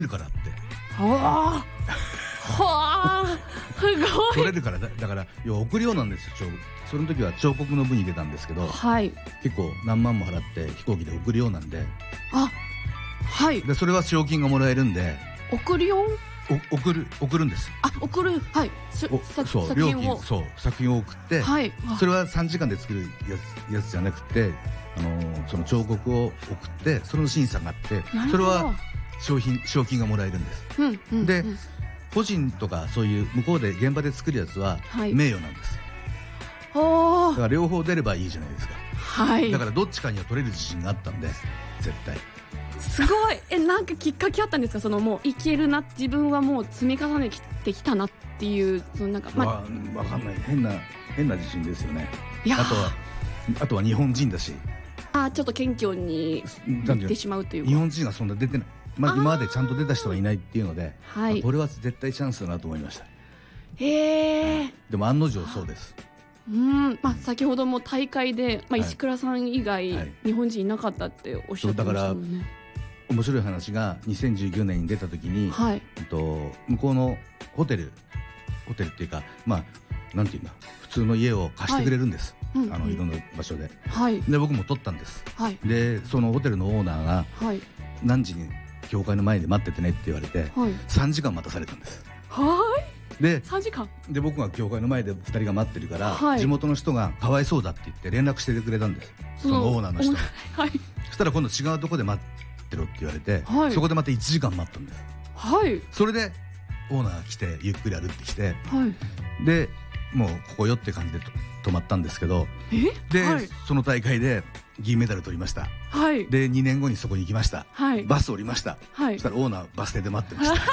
るからって。 はあすごい。 取れるからだから要は送るようなんですよ。その時は彫刻の部に出たんですけど、 はい、 結構何万も払って飛行機で送るようなんで、 はい。 でそれは賞金がもらえるんで、 送るよ。 送るんです。 送る。はい。 そう料金、そう作品を送って、 はい、 それは3時間で作るやつじゃなくて、その彫刻を送ってその審査があって、それは賞金がもらえるんです。で、個人とかそういう向こうで現場で作るやつは名誉なんです。だから両方出ればいいじゃないですか。 はい。 だからどっちかには取れる自信があったんで、絶対。 すごい。なんかきっかけあったんですか？そのもういけるな、自分はもう積み重ねてきたなっていう、そのなんかわかんない、変な自信ですよね。あとは日本人だし、 ちょっと謙虚にいってしまうというか、 日本人がそんな出てない、今までちゃんと出た人がいないっていうので、これは絶対チャンスだなと思いました。でも案の定そうです。 先ほども大会で、石倉さん以外、日本人いなかったっておっしゃってましたもんね。だから面白い話が2019年に出た時に、向こうのホテルっていうか、なんていうんだ、普通の家を貸してくれるんです。いろんな場所で。で僕も取ったんです。でそのホテルのオーナーが、何時に教会の前で待っててねって言われて、3時間待たされたんです。で 3時間で僕が教会の前で2人が待ってるから、地元の人がかわいそうだって言って連絡してくれたんです。そのオーナーの人。そしたら今度違うとこで待ってろって言われて、そこでまた1時間待ったんです。それでオーナーが来てゆっくり歩いてきて、でもうここよって感じで泊まったんですけど、でその大会で銀メダル取りました。で2年後にそこに行きました。バス降りました。そしたらオーナーバス停で待ってました。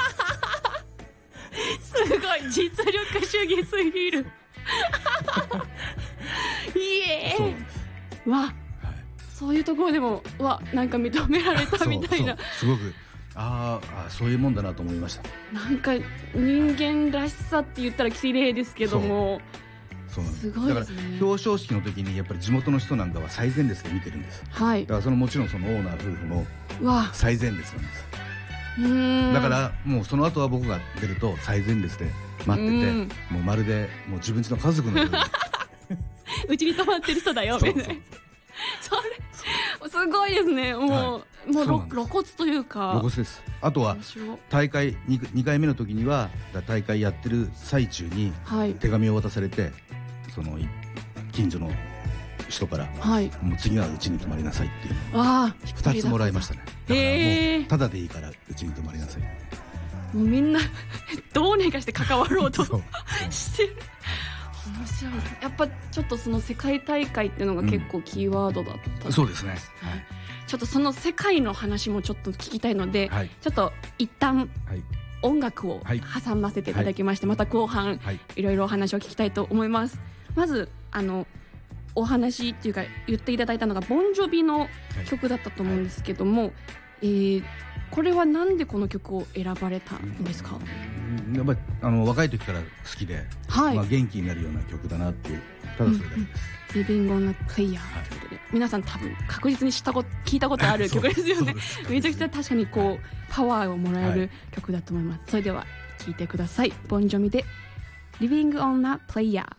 すごい実力主義すぎる。そういうところでもなんか認められたみたいな。 すごくそういうもんだなと思いました。 なんか人間らしさって言ったら綺麗ですけども、すごいですね。 だから表彰式の時にやっぱり地元の人なんかは最前列で見てるんです。だからもちろんそのオーナー夫婦も最前列なんです。だからもうその後は僕が出ると最前列で待ってて、もうまるでもう自分家の家族のようにうちに泊まってる人だよみたいな。それすごいですね。もう露骨というか。 露骨です。あとは大会 2回目の時には大会やってる最中に手紙を渡されて、その近所の人から、もう次はうちに泊まりなさいっていう2つもらいましたね。だからもうただでいいからうちに泊まりなさい。 もうみんなどうにかして関わろうとしてる。面白いです。やっぱちょっとその世界大会っていうのが結構キーワードだった。 そうですね。 ちょっとその世界の話もちょっと聞きたいので、ちょっと一旦音楽を挟ませていただきまして、また後半いろいろお話を聞きたいと思います。まずお話っていうか言っていただいたのがボンジョビの曲だったと思うんですけども、これはなんでこの曲を選ばれたんですか？ やっぱり若い時から好きで、元気になるような曲だなっていう、ただそれだけです。 リビングオンアプレイヤーということで、皆さん多分確実に聞いたことある曲ですよね。めちゃくちゃ確かにこうパワーをもらえる曲だと思います。それでは聴いてください。ボンジョビでリビングオンアプレイヤー。